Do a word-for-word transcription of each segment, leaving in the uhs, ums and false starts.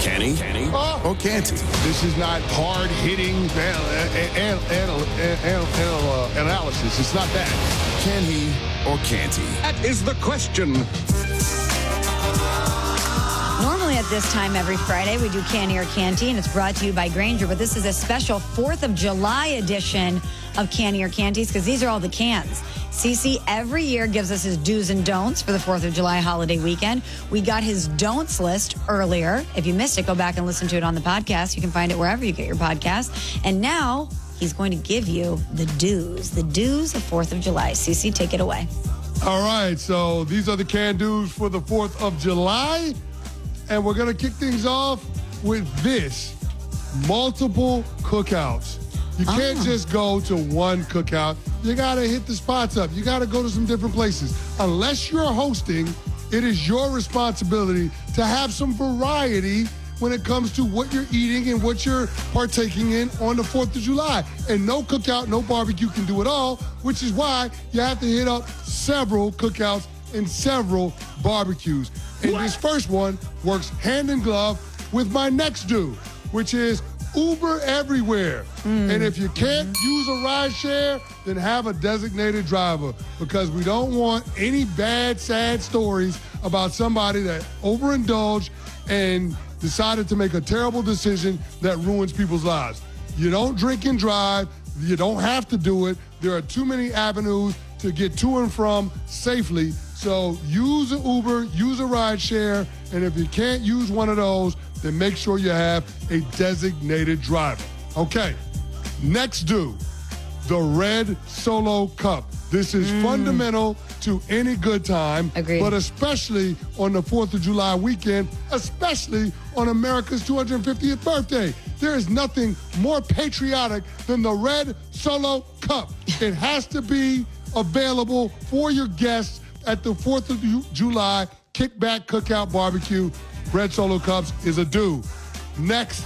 Can he? Can he? Oh. Or can't he? This is not hard-hitting anal- anal- anal- anal- uh, analysis. It's not that. Can he or can't he? That is the question. Normally at this time every Friday, we do Can He or Can't He, and it's brought to you by Grainger. But this is a special fourth of July edition of Can He or Can't He's, because these are all the cans. Cece every year gives us his do's and don'ts for the fourth of July holiday weekend. We got his don'ts list earlier. If you missed it, go back and listen to it on the podcast. You can find it wherever you get your podcast. And now he's going to give you the do's, the do's of fourth of July. Cece, take it away. All right, so these are the can-dos for the fourth of July. And we're going to kick things off with this. Multiple cookouts. You can't Oh. just go to one cookout. You got to hit the spots up. You got to go to some different places. Unless you're hosting, it is your responsibility to have some variety when it comes to what you're eating and what you're partaking in on the fourth of July. And no cookout, no barbecue can do it all, which is why you have to hit up several cookouts and several barbecues. And this first one works hand in glove with my next do, which is Uber everywhere. Mm. And if you can't use a ride share, then have a designated driver, because we don't want any bad, sad stories about somebody that overindulged and decided to make a terrible decision that ruins people's lives. You don't drink and drive. You don't have to do it. There are too many avenues to get to and from safely. So use an Uber, use a ride share, and if you can't use one of those, then make sure you have a designated driver. Okay, next do, the Red Solo Cup. This is mm. fundamental to any good time, Agreed. But especially on the fourth of July weekend, especially on America's two hundred fiftieth birthday. There is nothing more patriotic than the Red Solo Cup. It has to be available for your guests at the fourth of July Kickback Cookout Barbecue. Red Solo Cups is a do. Next,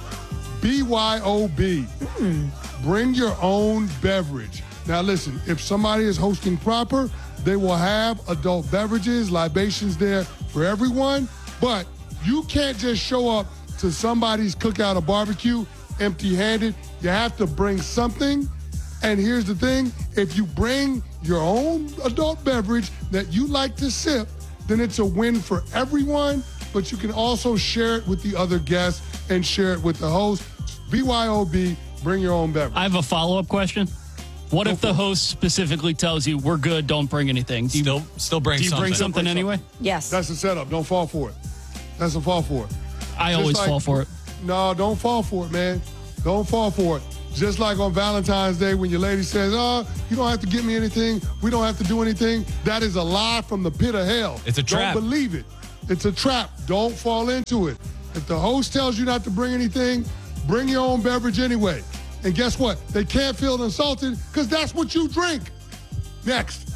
B Y O B. Mm. Bring your own beverage. Now listen, if somebody is hosting proper, they will have adult beverages, libations there for everyone, but you can't just show up to somebody's cookout or barbecue empty-handed. You have to bring something. And here's the thing, if you bring your own adult beverage that you like to sip, then it's a win for everyone, but you can also share it with the other guests and share it with the host. B Y O B, bring your own beverage. I have a follow-up question. What Go if the it. host specifically tells you, we're good, don't bring anything? Do you, Still, still bring do you something. bring something Bring anyway? something. Yes. That's a setup. Don't fall for it. That's a fall for it. I Just always like- fall for it. No, don't fall for it, man. Don't fall for it. Just like on Valentine's Day when your lady says, oh, you don't have to get me anything. We don't have to do anything. That is a lie from the pit of hell. It's a trap. Don't believe it. It's a trap. Don't fall into it. If the host tells you not to bring anything, bring your own beverage anyway. And guess what? They can't feel insulted because that's what you drink. Next.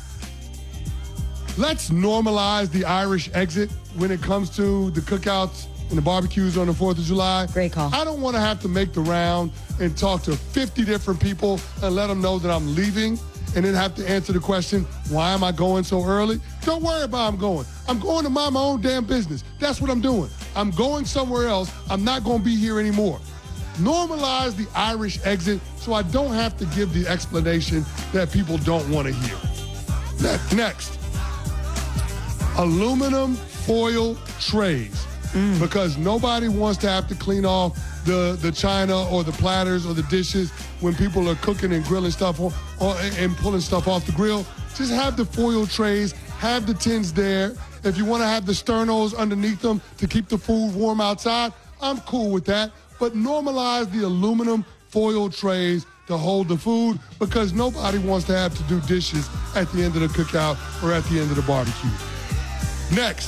Let's normalize the Irish exit when it comes to the cookouts and the barbecues on the fourth of July. Great call. I don't want to have to make the round and talk to fifty different people and let them know that I'm leaving and then have to answer the question, why am I going so early? Don't worry about I'm going. I'm going to mind my own damn business. That's what I'm doing. I'm going somewhere else. I'm not going to be here anymore. Normalize the Irish exit so I don't have to give the explanation that people don't want to hear. Ne- Next, aluminum foil trays. Mm. Because nobody wants to have to clean off the, the china or the platters or the dishes when people are cooking and grilling stuff or, or, and pulling stuff off the grill. Just have the foil trays, have the tins there. If you want to have the sternos underneath them to keep the food warm outside, I'm cool with that. But normalize the aluminum foil trays to hold the food, because nobody wants to have to do dishes at the end of the cookout or at the end of the barbecue. Next.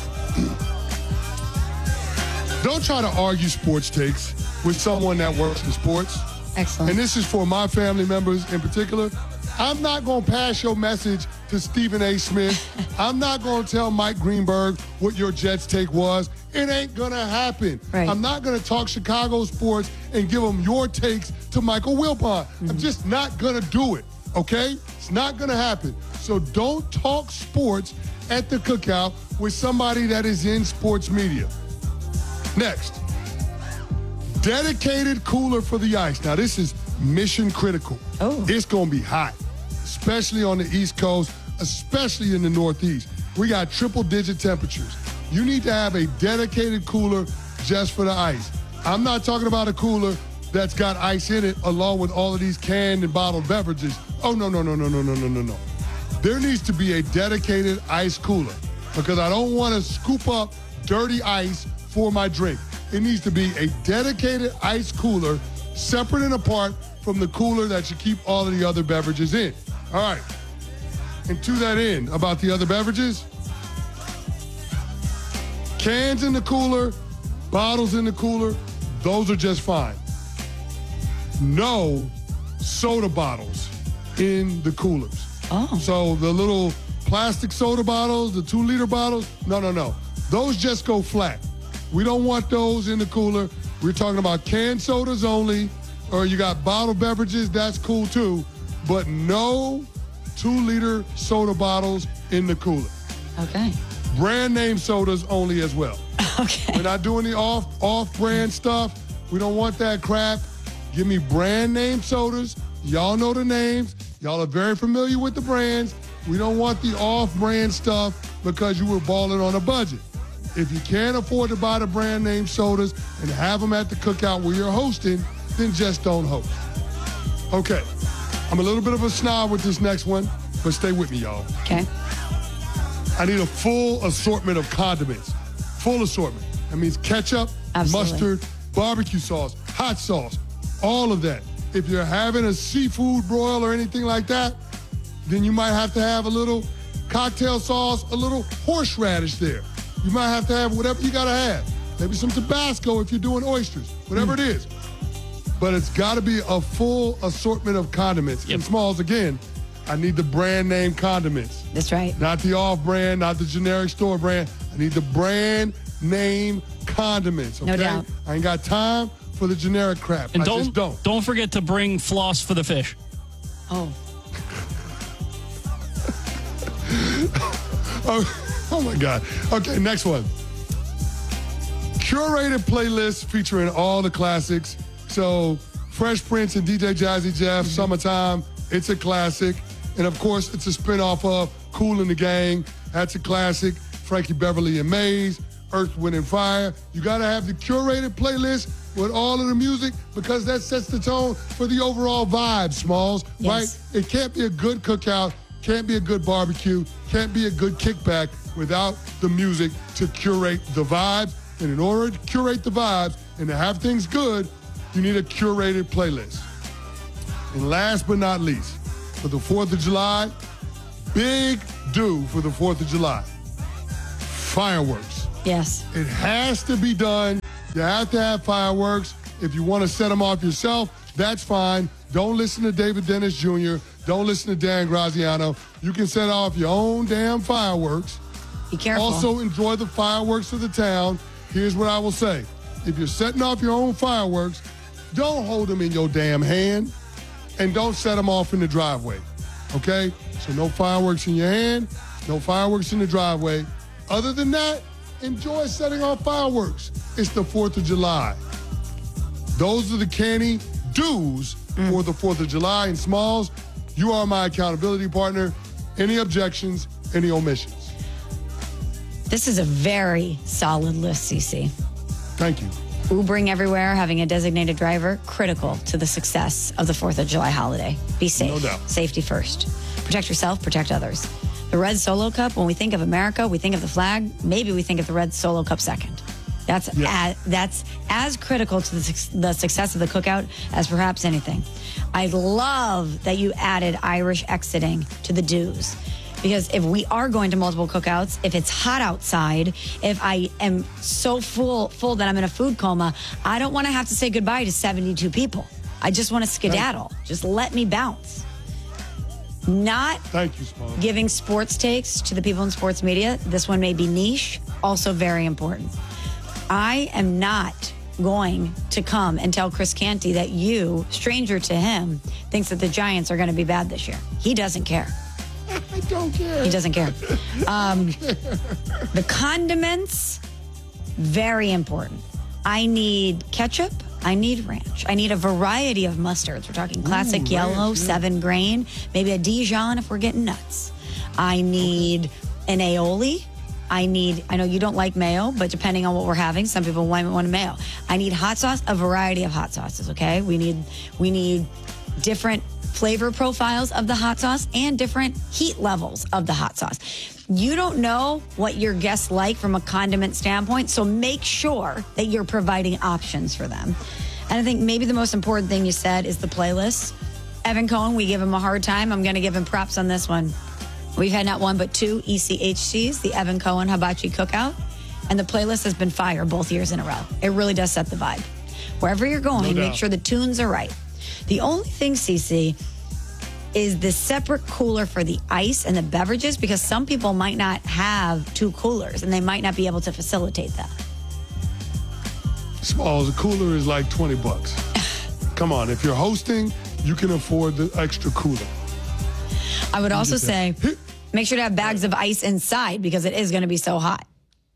Don't try to argue sports takes with someone that works in sports. Excellent. And this is for my family members in particular. I'm not going to pass your message to Stephen A. Smith. I'm not going to tell Mike Greenberg what your Jets take was. It ain't going to happen. Right. I'm not going to talk Chicago sports and give them your takes to Michael Wilbon. Mm-hmm. I'm just not going to do it, okay? It's not going to happen. So don't talk sports at the cookout with somebody that is in sports media. Next, dedicated cooler for the ice. Now, this is mission critical. Oh. It's going to be hot, especially on the East Coast, especially in the Northeast. We got triple-digit temperatures. You need to have a dedicated cooler just for the ice. I'm not talking about a cooler that's got ice in it along with all of these canned and bottled beverages. Oh, no, no, no, no, no, no, no, no, no. There needs to be a dedicated ice cooler because I don't want to scoop up dirty ice for my drink. It needs to be a dedicated ice cooler, separate and apart from the cooler that you keep all of the other beverages in. All right. And to that end, about the other beverages, cans in the cooler, bottles in the cooler, those are just fine. No soda bottles in the coolers. Oh. So the little plastic soda bottles, the two-liter bottles, no, no, no. Those just go flat. We don't want those in the cooler. We're talking about canned sodas only, or you got bottled beverages, that's cool too, but no two-liter soda bottles in the cooler. Okay. Brand name sodas only as well. Okay. We're not doing the off, off-brand stuff. We don't want that crap. Give me brand name sodas. Y'all know the names. Y'all are very familiar with the brands. We don't want the off-brand stuff because you were balling on a budget. If you can't afford to buy the brand name sodas and have them at the cookout where you're hosting, then just don't host. Okay. I'm a little bit of a snob with this next one, but stay with me, y'all. Okay. I need a full assortment of condiments. Full assortment. That means ketchup, Absolutely. mustard, barbecue sauce, hot sauce, all of that. If you're having a seafood broil or anything like that, then you might have to have a little cocktail sauce, a little horseradish there. You might have to have whatever you gotta have. Maybe some Tabasco if you're doing oysters, whatever mm. it is. But it's gotta be a full assortment of condiments. Yep. And Smalls, again, I need the brand name condiments. That's right. Not the off-brand, not the generic store brand. I need the brand name condiments, okay? No doubt. I ain't got time for the generic crap. And I don't, just don't. don't forget to bring floss for the fish. Oh. oh, oh, my God. Okay, next one. Curated playlist featuring all the classics. So Fresh Prince and D J Jazzy Jeff, mm-hmm. Summertime, it's a classic. And, of course, it's a spinoff of Kool and the Gang. That's a classic. Frankie Beverly and Maze, Earth, Wind and Fire. You got to have the curated playlist with all of the music because that sets the tone for the overall vibe, Smalls, yes. right? It can't be a good cookout, can't be a good barbecue, can't be a good kickback without the music to curate the vibes. And in order to curate the vibes and to have things good, you need a curated playlist. And last but not least, for the fourth of July, big do for the fourth of July. Fireworks. Yes. It has to be done. You have to have fireworks. If you want to set them off yourself, that's fine. Don't listen to David Dennis Junior Don't listen to Dan Graziano. You can set off your own damn fireworks. Be careful. Also enjoy the fireworks of the town. Here's what I will say. If you're setting off your own fireworks, don't hold them in your damn hand and don't set them off in the driveway, okay? So no fireworks in your hand, no fireworks in the driveway. Other than that, enjoy setting off fireworks. It's the fourth of July. Those are the canny do's mm. for the fourth of July. And Smalls, you are my accountability partner. Any objections, any omissions? This is a very solid list, C C. Thank you. Ubering everywhere, having a designated driver, critical to the success of the fourth of July holiday. Be safe. No doubt. Safety first. Protect yourself, protect others. The Red Solo Cup, when we think of America, we think of the flag. Maybe we think of the Red Solo Cup second. That's, yeah. as, that's as critical to the, the success of the cookout as perhaps anything. I love that you added Irish exiting to the dues. Because if we are going to multiple cookouts, if it's hot outside, if I am so full full that I'm in a food coma, I don't want to have to say goodbye to seventy-two people. I just want to skedaddle. Just let me bounce. Not Thank you, Smalls. Giving sports takes to the people in sports media. This one may be niche, also very important. I am not going to come and tell Chris Canty that you, stranger to him, thinks that the Giants are going to be bad this year. He doesn't care. I don't care. He doesn't care. Um, the condiments, very important. I need ketchup. I need ranch. I need a variety of mustards. We're talking classic Ooh, yellow, ranch, yeah. seven grain, maybe a Dijon if we're getting nuts. I need an aioli. I need, I know you don't like mayo, but depending on what we're having, some people might want a mayo. I need hot sauce, a variety of hot sauces, okay? We need, we need different flavor profiles of the hot sauce and different heat levels of the hot sauce. You don't know what your guests like from a condiment standpoint, so make sure that you're providing options for them. And I think maybe the most important thing you said is the playlist. Evan Cohen, we give him a hard time. I'm going to give him props on this one. We've had not one but two E C H Cs, the Evan Cohen Hibachi Cookout, and the playlist has been fire both years in a row. It really does set the vibe. Wherever you're going, No make doubt. sure the tunes are right. The only thing, Cece, is the separate cooler for the ice and the beverages, because some people might not have two coolers and they might not be able to facilitate that. Smalls, a cooler is like twenty bucks. Come on, if you're hosting, you can afford the extra cooler. I would also just say say- make sure to have bags of ice inside because it is going to be so hot.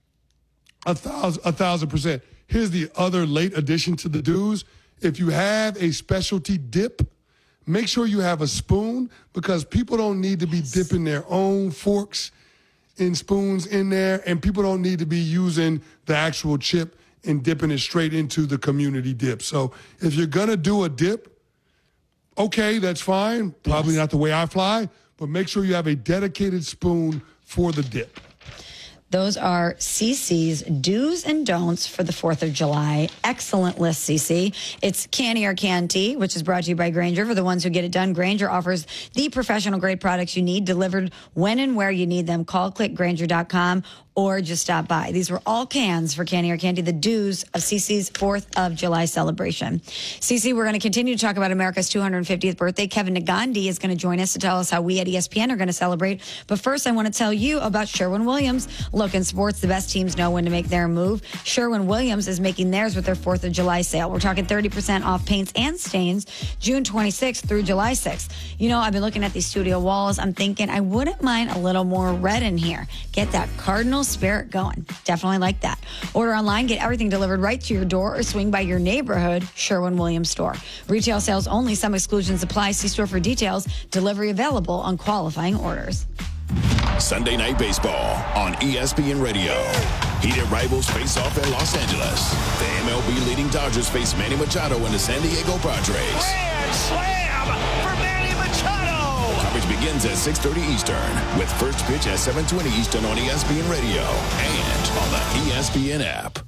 A thousand, a thousand percent. Here's the other late addition to the dues. If you have a specialty dip, make sure you have a spoon, because people don't need to be dipping their own forks and spoons in there, and people don't need to be using the actual chip and dipping it straight into the community dip. So if you're going to do a dip, okay, that's fine. Probably Yes. not the way I fly, but make sure you have a dedicated spoon for the dip. Those are Cece's do's and don'ts for the fourth of July. Excellent list, Cece. It's Canny or Canty, which is brought to you by Grainger. For the ones who get it done, Grainger offers the professional grade products you need delivered when and where you need them. Call, click Grainger dot com or just stop by. These were all cans for Canny or Canty, the do's of Cece's fourth of July celebration. Cece, we're going to continue to talk about America's two hundred fiftieth birthday. Kevin Nagandi is going to join us to tell us how we at E S P N are going to celebrate. But first, I want to tell you about Sherwin-Williams. Look, in sports, the best teams know when to make their move. Sherwin-Williams is making theirs with their fourth of July sale. We're talking thirty percent off paints and stains June twenty-sixth through July sixth. You know, I've been looking at these studio walls. I'm thinking I wouldn't mind a little more red in here. Get that Cardinal spirit going. Definitely like that. Order online, get everything delivered right to your door, or swing by your neighborhood Sherwin-Williams store. Retail sales only. Some exclusions apply. See store for details. Delivery available on qualifying orders. Sunday Night Baseball on E S P N Radio. Heated rivals face off in Los Angeles. The M L B leading Dodgers face Manny Machado and the San Diego Padres. Grand slam for Manny Machado. Coverage begins at six thirty Eastern with first pitch at seven twenty Eastern on E S P N Radio and on the E S P N app.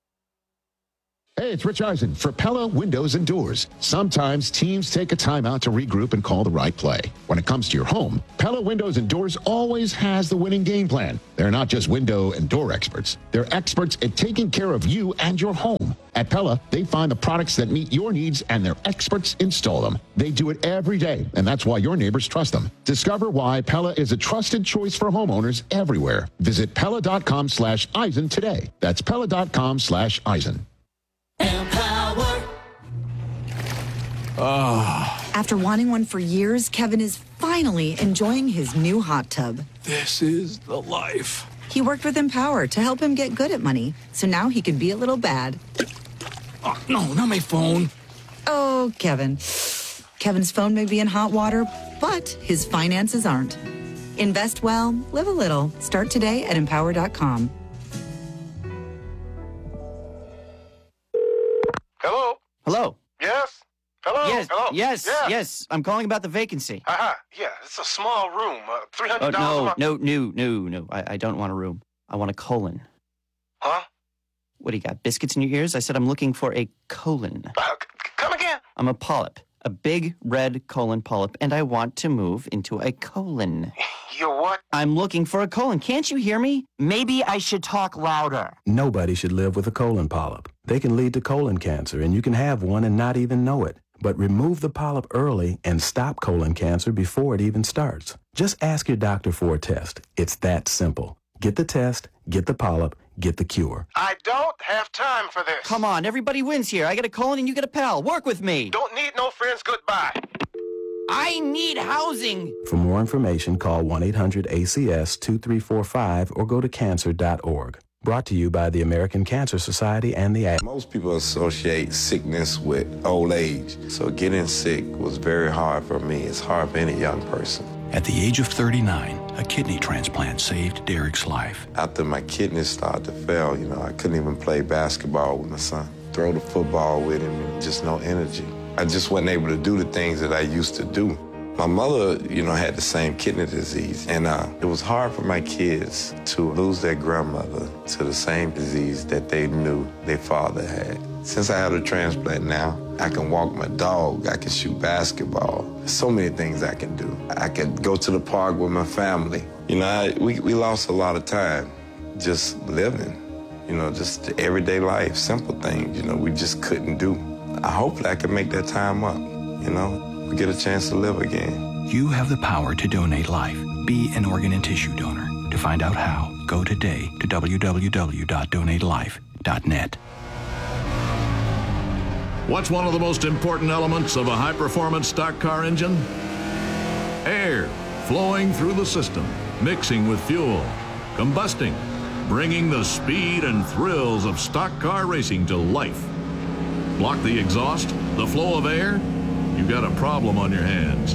Hey, it's Rich Eisen for Pella Windows and Doors. Sometimes teams take a timeout to regroup and call the right play. When it comes to your home, Pella Windows and Doors always has the winning game plan. They're not just window and door experts. They're experts at taking care of you and your home. At Pella, they find the products that meet your needs and their experts install them. They do it every day, and that's why your neighbors trust them. Discover why Pella is a trusted choice for homeowners everywhere. Visit Pella.com slash Eisen today. That's Pella.com slash Eisen. After wanting one for years, Kevin is finally enjoying his new hot tub. This is the life. He worked with Empower to help him get good at money, so now he can be a little bad. Oh, no, not my phone. Oh, Kevin. Kevin's phone may be in hot water, but his finances aren't. Invest well, live a little. Start today at empower dot com. Hello? Hello. Yes? Hello? Yes. Hello? Yes. Yeah. Yes. I'm calling about the vacancy. Uh-huh. Yeah, it's a small room. Uh, three Oh hundred dollars a no, month. no, no, no, no. I, I don't want a room. I want a colon. Huh? What do you got? Biscuits in your ears? I said I'm looking for a colon. Uh, c- come again? I'm a polyp, a big red colon polyp, and I want to move into a colon. You what? I'm looking for a colon. Can't you hear me? Maybe I should talk louder. Nobody should live with a colon polyp. They can lead to colon cancer, and you can have one and not even know it. But remove the polyp early and stop colon cancer before it even starts. Just ask your doctor for a test. It's that simple. Get the test, get the polyp, get the cure. I don't have time for this. Come on, everybody wins here. I get a colon and you get a pal. Work with me. Don't need no friends. Goodbye. I need housing. For more information, call one eight hundred A C S two three four five or go to cancer dot org. Brought to you by the American Cancer Society and the A. Most people associate sickness with old age. So getting sick was very hard for me. It's hard for any young person. At the age of thirty-nine, a kidney transplant saved Derek's life. After my kidneys started to fail, you know, I couldn't even play basketball with my son. Throw the football with him, just no energy. I just wasn't able to do the things that I used to do. My mother, you know, had the same kidney disease, and uh, it was hard for my kids to lose their grandmother to the same disease that they knew their father had. Since I had a transplant now, I can walk my dog, I can shoot basketball. There's so many things I can do. I can go to the park with my family. You know, I, we, we lost a lot of time just living, you know, just the everyday life, simple things, you know, we just couldn't do. I hope I can make that time up, you know. We get a chance to live again. You have the power to donate life. Be an organ and tissue donor. To find out how, go today to w w w dot donate life dot net. What's one of the most important elements of a high-performance stock car engine? Air flowing through the system, mixing with fuel, combusting, bringing the speed and thrills of stock car racing to life. Block the exhaust, the flow of air, you've got a problem on your hands.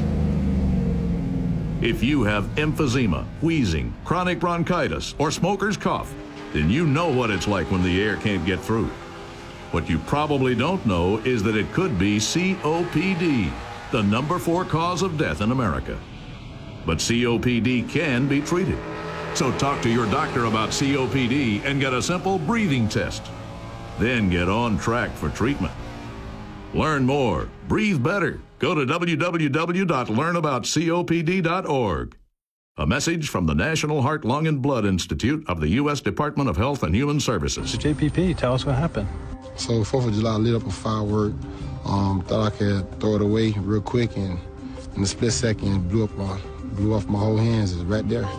If you have emphysema, wheezing, chronic bronchitis, or smoker's cough, then you know what it's like when the air can't get through. What you probably don't know is that it could be C O P D, the number four cause of death in America. But C O P D can be treated. So talk to your doctor about C O P D and get a simple breathing test. Then get on track for treatment. Learn more, breathe better. Go to w w w dot learn about c o p d dot org. A message from the National Heart, Lung, and Blood Institute of the U S Department of Health and Human Services. J P P, tell us what happened. So fourth of July, I lit up a firework. Um, thought I could throw it away real quick, and in a split second, it blew up my, blew off my whole hands. It's right there.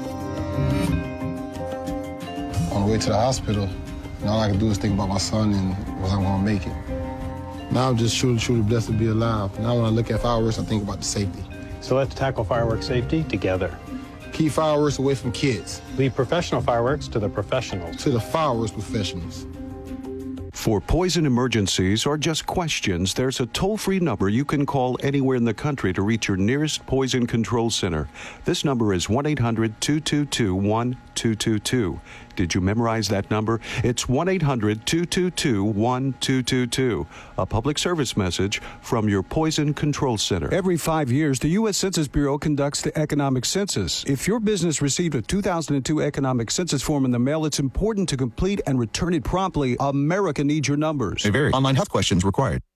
On the way to the hospital, and all I could do is think about my son and was I going to make it. Now I'm just truly, truly blessed to be alive. Now when I look at fireworks, I think about the safety. So let's tackle fireworks safety together. Keep fireworks away from kids. Leave professional fireworks to the professionals. To the fireworks professionals. For poison emergencies or just questions, there's a toll-free number you can call anywhere in the country to reach your nearest poison control center. This number is one eight hundred two two two one two two two. Did you memorize that number? It's one eight hundred two two two one two two two. A public service message from your Poison Control Center. Every five years, the U S Census Bureau conducts the economic census. If your business received a two thousand two economic census form in the mail, it's important to complete and return it promptly. America needs your numbers. May vary. Online health questions required.